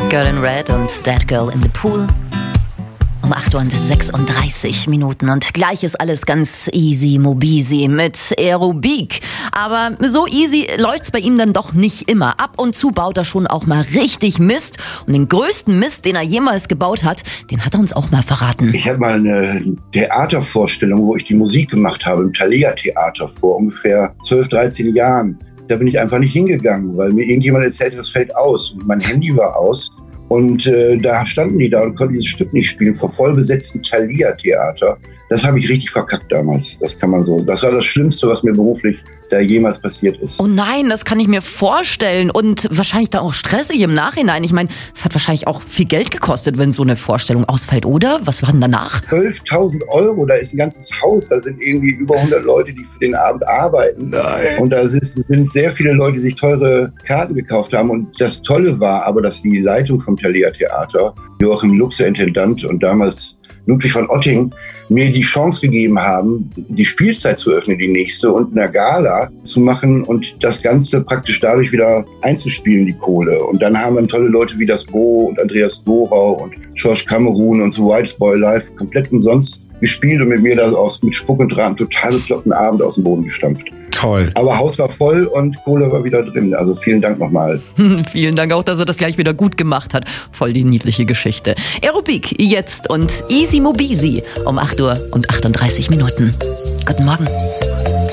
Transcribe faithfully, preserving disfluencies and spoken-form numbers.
Girl in Red und That Girl in the Pool. Um acht Uhr und sechsunddreißig Minuten und gleich ist alles ganz easy mobisi mit Aerobik. Aber so easy läuft's bei ihm dann doch nicht immer. Ab und zu baut er schon auch mal richtig Mist. Und den größten Mist, den er jemals gebaut hat, den hat er uns auch mal verraten. Ich habe mal eine Theatervorstellung, wo ich die Musik gemacht habe, im Thalia-Theater vor ungefähr zwölf, dreizehn Jahren. Da bin ich einfach nicht hingegangen, weil mir irgendjemand erzählte, das fällt aus. Und mein Handy war aus. Und äh, da standen die da und konnten dieses Stück nicht spielen, vor vollbesetztem Thalia-Theater. Das habe ich richtig verkackt damals. Das kann man so. Das war das Schlimmste, was mir beruflich da jemals passiert ist. Oh nein, das kann ich mir vorstellen. Und wahrscheinlich dann auch stressig im Nachhinein. Ich meine, es hat wahrscheinlich auch viel Geld gekostet, wenn so eine Vorstellung ausfällt, oder? Was war denn danach? zwölftausend Euro, da ist ein ganzes Haus. Da sind irgendwie über hundert Leute, die für den Abend arbeiten. Nein. Und da sind sehr viele Leute, die sich teure Karten gekauft haben. Und das Tolle war aber, dass die Leitung vom Thalia-Theater, Joachim Lux, der Intendant, und damals Ludwig von Otting, mir die Chance gegeben haben, die Spielzeit zu öffnen, die nächste, und eine Gala zu machen und das Ganze praktisch dadurch wieder einzuspielen, die Kohle. Und dann haben dann tolle Leute wie das Bo und Andreas Dorau und George Cameron und so White Boy Live komplett umsonst gespielt und mit mir da aus mit Spuck und Draht total bekloppten Abend aus dem Boden gestampft. Toll. Aber Haus war voll und Kohle war wieder drin. Also vielen Dank nochmal. Vielen Dank auch, dass er das gleich wieder gut gemacht hat. Voll die niedliche Geschichte. Aerobik jetzt und easy mobisi um acht Uhr und achtunddreißig Minuten. Guten Morgen.